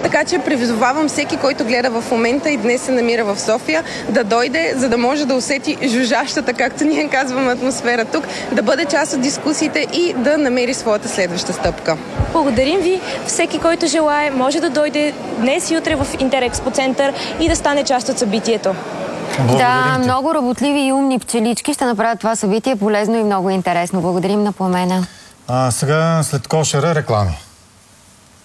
Така че призовавам всеки, който гледа в момента и днес се намира в София, да дойде, за да може да усети жужащата, както ние казваме, атмосфера тук, да бъде част от дискусиите и да намери своята следваща стъпка. Благодарим ви. Всеки, който желае, може да дойде днес и утре в Интерекспо център и да стане част от събитието. Да, много работливи и умни пчелички ще направят това събитие полезно и много интересно. Благодарим на Пламена. Сега след кошера реклами.